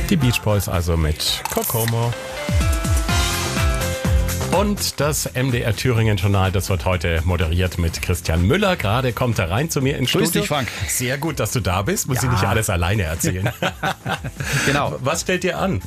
Die Beach Boys also mit Kokomo. Und das MDR Thüringen Journal, das wird heute moderiert mit Christian Müller. Gerade kommt er rein zu mir ins Studio. Grüß dich, Frank. Sehr gut, dass du da bist. Muss ich nicht alles alleine erzählen. Genau. Was stellt dir an?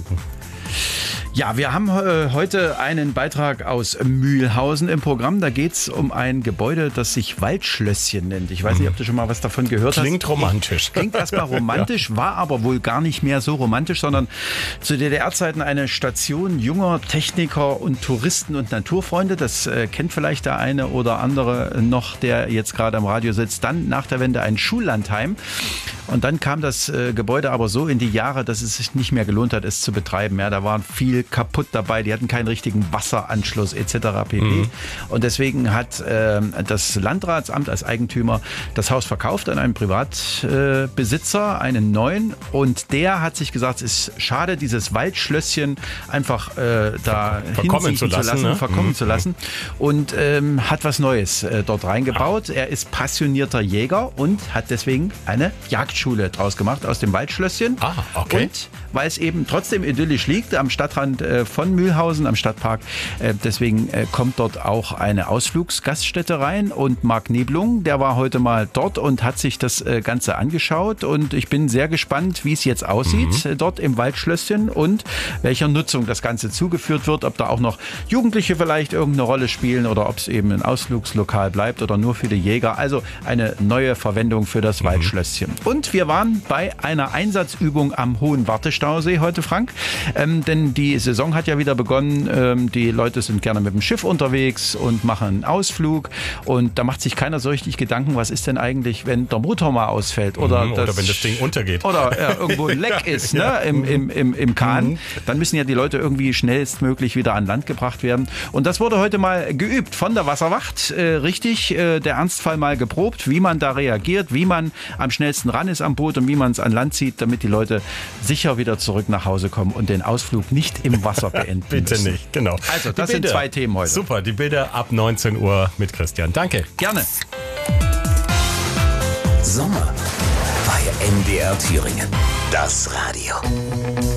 Ja, wir haben heute einen Beitrag aus Mühlhausen im Programm. Da geht es um ein Gebäude, das sich Waldschlösschen nennt. Ich weiß nicht, ob du schon mal was davon gehört hast. Klingt romantisch. Klingt erstmal romantisch, war aber wohl gar nicht mehr so romantisch, sondern zu DDR-Zeiten eine Station junger Techniker und Touristen und Naturfreunde. Das kennt vielleicht der eine oder andere noch, der jetzt gerade am Radio sitzt. Dann nach der Wende ein Schullandheim. Und dann kam das Gebäude aber so in die Jahre, dass es sich nicht mehr gelohnt hat, es zu betreiben. Ja, da war viel kaputt dabei. Die hatten keinen richtigen Wasseranschluss etc. pp. Und deswegen hat das Landratsamt als Eigentümer das Haus verkauft an einen Privatbesitzer, einen neuen. Und der hat sich gesagt, es ist schade, dieses Waldschlösschen einfach da verkommen zu lassen. Und hat was Neues dort reingebaut. Er ist passionierter Jäger und hat deswegen eine Jagdschule draus gemacht aus dem Waldschlösschen. Okay. Und weil es eben trotzdem idyllisch liegt, am Stadtrand von Mühlhausen, am Stadtpark, deswegen kommt dort auch eine Ausflugsgaststätte rein. Und Marc Niblung, der war heute mal dort und hat sich das Ganze angeschaut. Und ich bin sehr gespannt, wie es jetzt aussieht dort im Waldschlösschen und welcher Nutzung das Ganze zugeführt wird. Ob da auch noch Jugendliche vielleicht irgendeine Rolle spielen oder ob es eben ein Ausflugslokal bleibt oder nur für die Jäger. Also eine neue Verwendung für das Waldschlösschen. Und wir waren bei einer Einsatzübung am Hohen Wartestausee heute, Frank. Denn die Saison hat ja wieder begonnen. Die Leute sind gerne mit dem Schiff unterwegs und machen einen Ausflug. Und da macht sich keiner so richtig Gedanken, was ist denn eigentlich, wenn der Motor mal ausfällt oder wenn das Ding untergeht. Oder irgendwo ein Leck ist, ne, im Kahn. Dann müssen ja die Leute irgendwie schnellstmöglich wieder an Land gebracht werden. Und das wurde heute mal geübt von der Wasserwacht. Richtig, der Ernstfall mal geprobt, wie man da reagiert, wie man am schnellsten ran ist am Boot und wie man es an Land zieht, damit die Leute sicher wieder zurück nach Hause kommen und den Ausflug nicht im Wasser beenden Bitte müssen. nicht, genau. Also, das sind zwei Themen heute. Super, die Bilder ab 19 Uhr mit Christian. Danke. Gerne. Sommer bei MDR Thüringen. Das Radio.